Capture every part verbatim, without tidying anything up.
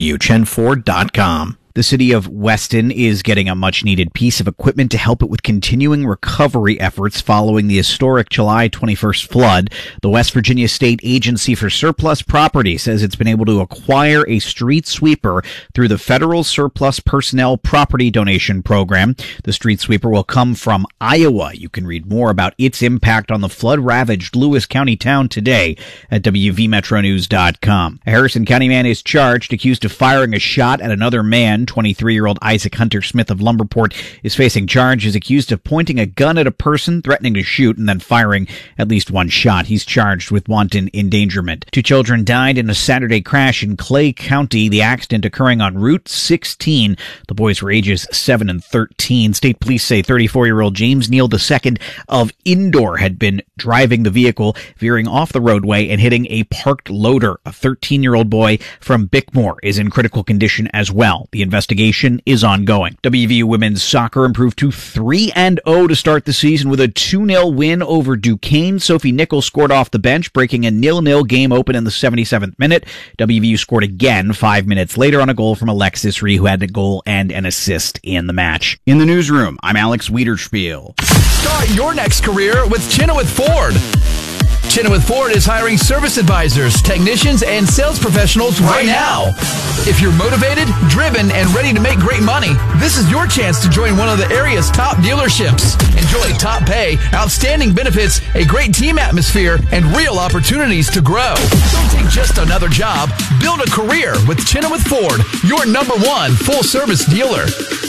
U Chen Ford dot com. The city of Weston is getting a much-needed piece of equipment to help it with continuing recovery efforts following the historic July twenty-first flood. The West Virginia State Agency for Surplus Property says it's been able to acquire a street sweeper through the Federal Surplus Personnel Property Donation Program. The street sweeper will come from Iowa. You can read more about its impact on the flood-ravaged Lewis County town today at W V Metro News dot com. A Harrison County man is charged, accused of firing a shot at another man. twenty-three-year-old Isaac Hunter Smith of Lumberport is facing charges, accused of pointing a gun at a person, threatening to shoot, and then firing at least one shot. He's charged with wanton endangerment. Two children died in a Saturday crash in Clay County, the accident occurring on Route sixteen. The boys were ages seven and thirteen. State police say thirty-four-year-old James Neal the Second of Indore had been driving the vehicle, veering off the roadway and hitting a parked loader. A thirteen-year-old boy from Bickmore is in critical condition as well. The investigation is ongoing. W V U women's soccer improved to three and oh to start the season with a two nil win over Duquesne. Sophie Nichols scored off the bench, breaking a nil nil game open in the seventy-seventh minute. W V U scored again five minutes later on a goal from Alexis Ree, who had a goal and an assist in the match. In the newsroom, I'm Alex Wiederspiel. Start your next career with Chenoweth Ford. Chenoweth Ford is hiring service advisors, technicians, and sales professionals right now. If you're motivated, driven, and ready to make great money, this is your chance to join one of the area's top dealerships. Enjoy top pay, outstanding benefits, a great team atmosphere, and real opportunities to grow. Don't take just another job. Build a career with Chenoweth Ford, your number one full-service dealer.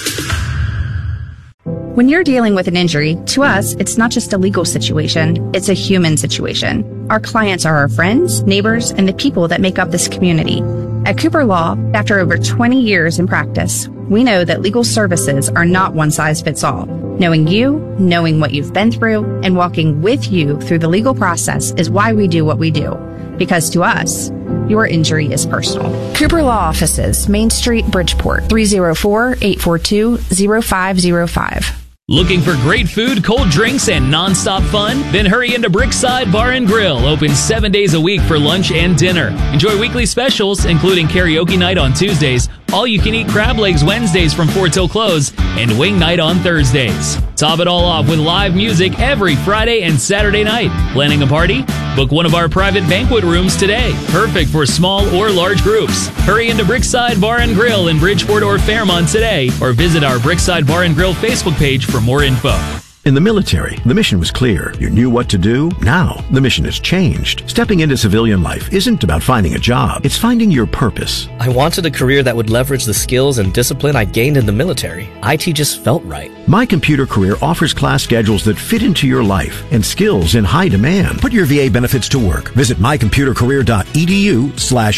When you're dealing with an injury, to us, it's not just a legal situation, it's a human situation. Our clients are our friends, neighbors, and the people that make up this community. At Cooper Law, after over twenty years in practice, we know that legal services are not one size fits all. Knowing you, knowing what you've been through, and walking with you through the legal process is why we do what we do. Because to us, your injury is personal. Cooper Law Offices, Main Street, Bridgeport, three oh four, eight four two, oh five oh five. Looking for great food, cold drinks, and nonstop fun? Then hurry into Brickside Bar and Grill, open seven days a week for lunch and dinner. Enjoy weekly specials, including karaoke night on Tuesdays, all-you-can-eat crab legs Wednesdays from four till close, and wing night on Thursdays. Top it all off with live music every Friday and Saturday night. Planning a party? Book one of our private banquet rooms today. Perfect for small or large groups. Hurry into Brickside Bar and Grill in Bridgeport or Fairmont today, or visit our Brickside Bar and Grill Facebook page for more info. In the military, the mission was clear. You knew what to do. Now, the mission has changed. Stepping into civilian life isn't about finding a job. It's finding your purpose. I wanted a career that would leverage the skills and discipline I gained in the military. I T just felt right. My Computer Career offers class schedules that fit into your life and skills in high demand. Put your V A benefits to work. Visit mycomputercareer.edu slash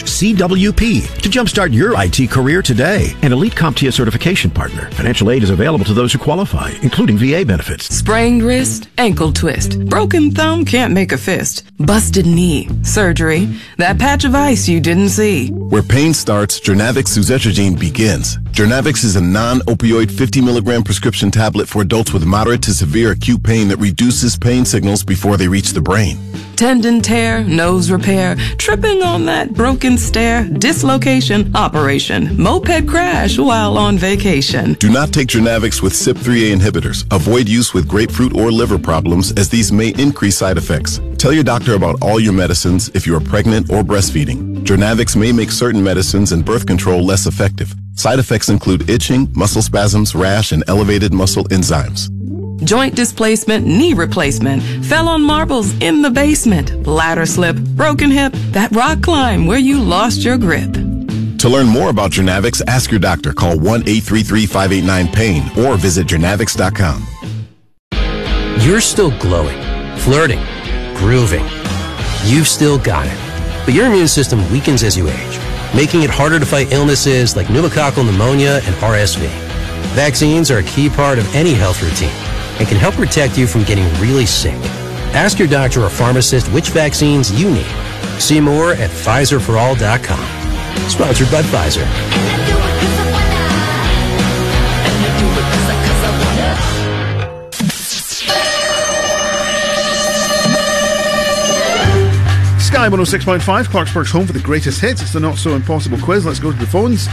CWP to jumpstart your I T career today. An Elite CompTIA certification partner. Financial aid is available to those who qualify, including V A benefits. Sprained wrist, ankle twist, broken thumb can't make a fist, busted knee, surgery, that patch of ice you didn't see. Where pain starts, Jernavix suzetrigine begins. Jernavix is a non-opioid fifty milligram prescription tablet for adults with moderate to severe acute pain that reduces pain signals before they reach the brain. Tendon tear, nose repair, tripping on that broken stair, dislocation, operation, moped crash while on vacation. Do not take Jernavix with C Y P three A inhibitors. Avoid use with grapefruit or liver problems, as these may increase side effects. Tell your doctor about all your medicines if you are pregnant or breastfeeding. Jernavix may make certain medicines and birth control less effective. Side effects include itching, muscle spasms, rash, and elevated muscle enzymes. Joint displacement, knee replacement, fell on marbles in the basement, ladder slip, broken hip, that rock climb where you lost your grip. To learn more about Jernavix, ask your doctor. Call one eight three three, five eight nine, pain or visit Jernavix dot com. You're still glowing, flirting, grooving. You've still got it. But your immune system weakens as you age, making it harder to fight illnesses like pneumococcal pneumonia and R S V. Vaccines are a key part of any health routine and can help protect you from getting really sick. Ask your doctor or pharmacist which vaccines you need. See more at Pfizer for all dot com. Sponsored by Pfizer. Sky one oh six point five, Clarksburg's home for the greatest hits. It's the Not So Impossible quiz. Let's go to the phones.